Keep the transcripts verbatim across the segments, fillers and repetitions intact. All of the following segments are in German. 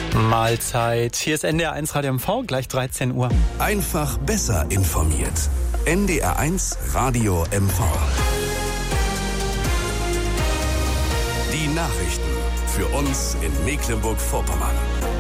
Mahlzeit. Hier ist N D R eins Radio M V, gleich dreizehn Uhr. Einfach besser informiert. N D R eins Radio M V. Die Nachrichten für uns in Mecklenburg-Vorpommern.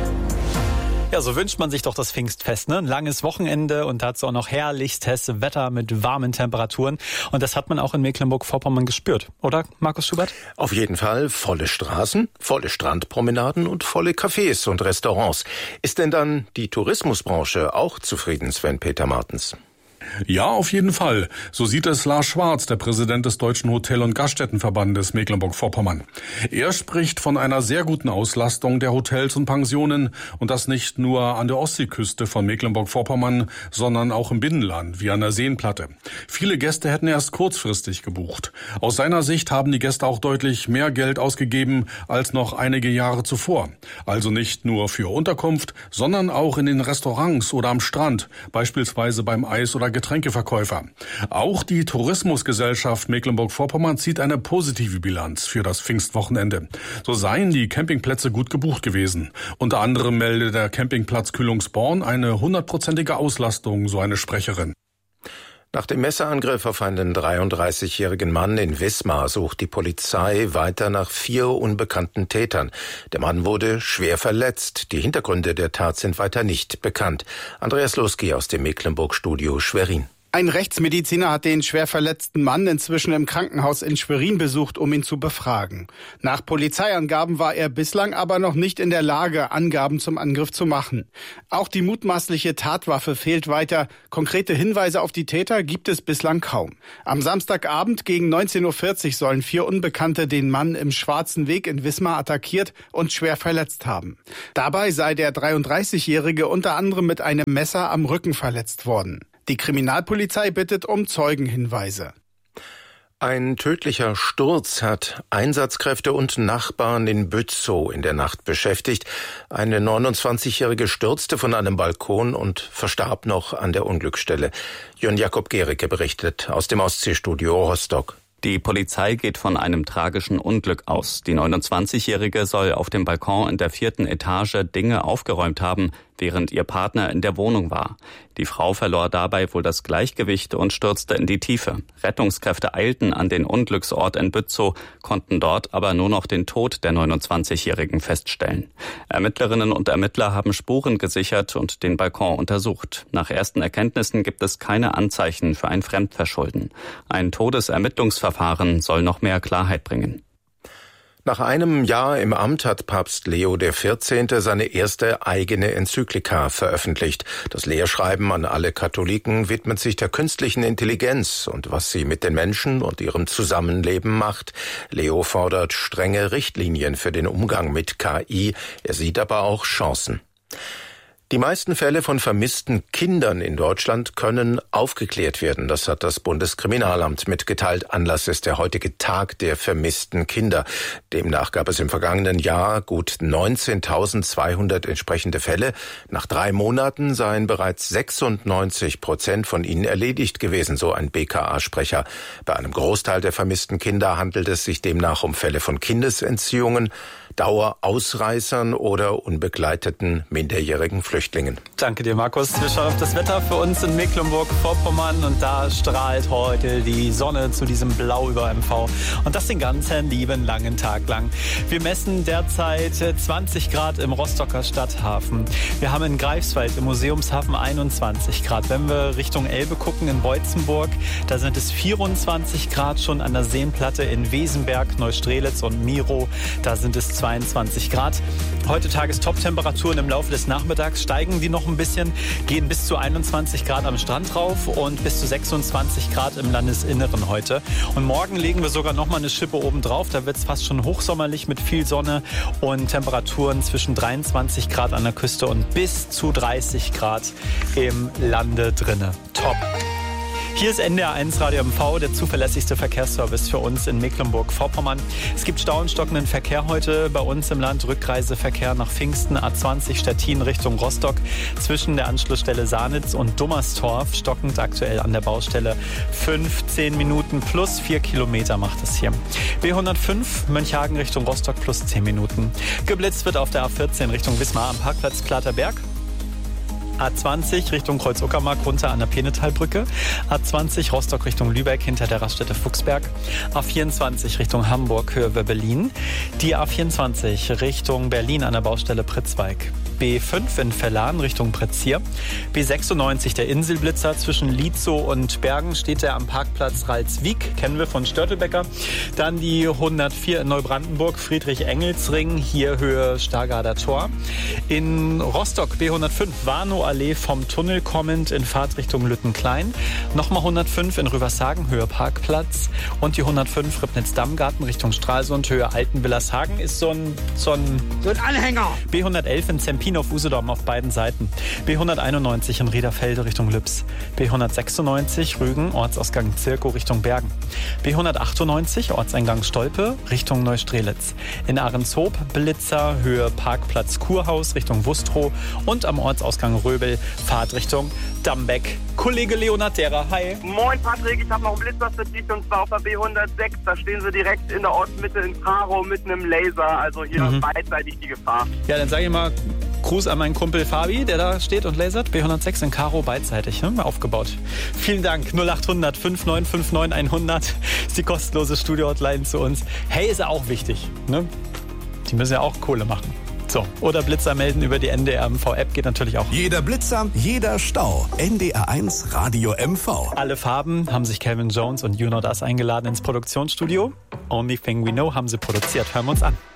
Ja, so wünscht man sich doch das Pfingstfest, ne? Ein langes Wochenende und dazu auch noch herrlichstes Wetter mit warmen Temperaturen. Und das hat man auch in Mecklenburg-Vorpommern gespürt, oder, Markus Schubert? Auf jeden Fall volle Straßen, volle Strandpromenaden und volle Cafés und Restaurants. Ist denn dann die Tourismusbranche auch zufrieden, Sven-Peter Martens? Ja, auf jeden Fall. So sieht es Lars Schwarz, der Präsident des Deutschen Hotel- und Gaststättenverbandes Mecklenburg-Vorpommern. Er spricht von einer sehr guten Auslastung der Hotels und Pensionen und das nicht nur an der Ostseeküste von Mecklenburg-Vorpommern, sondern auch im Binnenland, wie an der Seenplatte. Viele Gäste hätten erst kurzfristig gebucht. Aus seiner Sicht haben die Gäste auch deutlich mehr Geld ausgegeben als noch einige Jahre zuvor. Also nicht nur für Unterkunft, sondern auch in den Restaurants oder am Strand, beispielsweise beim Eis- oder Getränkeverkäufer. Auch die Tourismusgesellschaft Mecklenburg-Vorpommern zieht eine positive Bilanz für das Pfingstwochenende. So seien die Campingplätze gut gebucht gewesen. Unter anderem meldet der Campingplatz Kühlungsborn eine hundertprozentige Auslastung, so eine Sprecherin. Nach dem Messerangriff auf einen dreiunddreißigjährigen Mann in Wismar sucht die Polizei weiter nach vier unbekannten Tätern. Der Mann wurde schwer verletzt. Die Hintergründe der Tat sind weiter nicht bekannt. Andreas Losky aus dem Mecklenburg-Studio Schwerin. Ein Rechtsmediziner hat den schwer verletzten Mann inzwischen im Krankenhaus in Schwerin besucht, um ihn zu befragen. Nach Polizeiangaben war er bislang aber noch nicht in der Lage, Angaben zum Angriff zu machen. Auch die mutmaßliche Tatwaffe fehlt weiter. Konkrete Hinweise auf die Täter gibt es bislang kaum. Am Samstagabend gegen neunzehn Uhr vierzig sollen vier Unbekannte den Mann im Schwarzen Weg in Wismar attackiert und schwer verletzt haben. Dabei sei der dreiunddreißigjährige unter anderem mit einem Messer am Rücken verletzt worden. Die Kriminalpolizei bittet um Zeugenhinweise. Ein tödlicher Sturz hat Einsatzkräfte und Nachbarn in Bützow in der Nacht beschäftigt. Eine neunundzwanzigjährige stürzte von einem Balkon und verstarb noch an der Unglücksstelle. Jörn Jakob Gericke berichtet aus dem Ostseestudio Rostock. Die Polizei geht von einem tragischen Unglück aus. Die neunundzwanzigjährige soll auf dem Balkon in der vierten Etage Dinge aufgeräumt haben, während ihr Partner in der Wohnung war. Die Frau verlor dabei wohl das Gleichgewicht und stürzte in die Tiefe. Rettungskräfte eilten an den Unglücksort in Bützow, konnten dort aber nur noch den Tod der neunundzwanzigjährigen feststellen. Ermittlerinnen und Ermittler haben Spuren gesichert und den Balkon untersucht. Nach ersten Erkenntnissen gibt es keine Anzeichen für ein Fremdverschulden. Ein Todesermittlungsverfahren soll noch mehr Klarheit bringen. Nach einem Jahr im Amt hat Papst Leo der vierzehnte seine erste eigene Enzyklika veröffentlicht. Das Lehrschreiben an alle Katholiken widmet sich der künstlichen Intelligenz und was sie mit den Menschen und ihrem Zusammenleben macht. Leo fordert strenge Richtlinien für den Umgang mit K I. Er sieht aber auch Chancen. Die meisten Fälle von vermissten Kindern in Deutschland können aufgeklärt werden. Das hat das Bundeskriminalamt mitgeteilt. Anlass ist der heutige Tag der vermissten Kinder. Demnach gab es im vergangenen Jahr gut neunzehntausendzweihundert entsprechende Fälle. Nach drei Monaten seien bereits sechsundneunzig Prozent von ihnen erledigt gewesen, so ein B K A-Sprecher. Bei einem Großteil der vermissten Kinder handelt es sich demnach um Fälle von Kindesentziehungen, Dauerausreißern oder unbegleiteten minderjährigen Flüchtlingen. Danke dir, Markus. Wir schauen auf das Wetter für uns in Mecklenburg-Vorpommern und da strahlt heute die Sonne zu diesem Blau über M V und das den ganzen lieben langen Tag lang. Wir messen derzeit zwanzig Grad im Rostocker Stadthafen. Wir haben in Greifswald im Museumshafen einundzwanzig Grad. Wenn wir Richtung Elbe gucken in Beutzenburg, da sind es vierundzwanzig Grad schon an der Seenplatte in Wesenberg, Neustrelitz und Miro. Da sind es zweiundzwanzig Grad. Heute Tagestop-Temperaturen im Laufe des Nachmittags steigen die noch ein bisschen, gehen bis zu einundzwanzig Grad am Strand rauf und bis zu sechsundzwanzig Grad im Landesinneren heute. Und morgen legen wir sogar noch mal eine Schippe oben drauf. Da wird es fast schon hochsommerlich mit viel Sonne und Temperaturen zwischen dreiundzwanzig Grad an der Küste und bis zu dreißig Grad im Lande drinne. Top. Hier ist N D R eins Radio M V, der zuverlässigste Verkehrsservice für uns in Mecklenburg-Vorpommern. Es gibt Stau und stockenden Verkehr heute bei uns im Land. Rückreiseverkehr nach Pfingsten, A zwanzig Stettin Richtung Rostock. Zwischen der Anschlussstelle Sanitz und Dummerstorf stockend aktuell an der Baustelle. fünfzehn Minuten plus vier Kilometer macht es hier. B hundertfünf Mönchhagen Richtung Rostock plus zehn Minuten. Geblitzt wird auf der A vierzehn Richtung Wismar am Parkplatz Klaterberg. A zwanzig Richtung Kreuz-Uckermark runter an der Penetalbrücke. A zwanzig Rostock Richtung Lübeck hinter der Raststätte Fuchsberg. A vierundzwanzig Richtung Hamburg Höhe Berlin. Die A vierundzwanzig Richtung Berlin an der Baustelle Pritzwalk. B fünf in Verlan Richtung Pretzier. B sechsundneunzig der Inselblitzer zwischen Lietzow und Bergen steht er am Parkplatz Ralswiek, kennen wir von Störtelbecker. Dann die hundertvier in Neubrandenburg Friedrich-Engels-Ring, hier Höhe Stargarder Tor. In Rostock B hundertfünf Warnow-Allee vom Tunnel kommend in Fahrtrichtung Lüttenklein. Nochmal hundertfünf in Rüvershagen Höhe Parkplatz und die hundertfünf Ribnitz-Dammgarten Richtung Stralsund Höhe Altenwillershagen ist so ein, so ein, so ein Anhänger. B hundertelf in Zempin auf Usedom auf beiden Seiten. B hunderteinundneunzig in Riederfelde Richtung Lübs. B hundertsechsundneunzig Rügen, Ortsausgang Zirkow Richtung Bergen. B hundertachtundneunzig Ortseingang Stolpe Richtung Neustrelitz. In Ahrenshoop Blitzer Höhe Parkplatz Kurhaus Richtung Wustrow und am Ortsausgang Röbel Fahrtrichtung Dambeck. Kollege Leonhard Derer, hi. Moin Patrick, ich habe noch einen Blitzer für dich und zwar auf der B hundertsechs. Da stehen sie direkt in der Ortsmitte in Karo mit einem Laser. Also hier mhm. beidseitig die Gefahr. Ja, dann sage ich mal Gruß an meinen Kumpel Fabi, der da steht und lasert. B hundertsechs in Karo beidseitig, ne? Aufgebaut. Vielen Dank. null achthundert fünf neun fünf neun hundert ist die kostenlose Studio-Hotline zu uns. Hey, ist ja auch wichtig, ne? Die müssen ja auch Kohle machen. So, oder Blitzer melden über die N D R M V-App geht natürlich auch. Jeder Blitzer, jeder Stau. N D R eins Radio M V. Alle Farben haben sich Calvin Jones und You Know Us eingeladen ins Produktionsstudio. Only Thing We Know haben sie produziert. Hören wir uns an.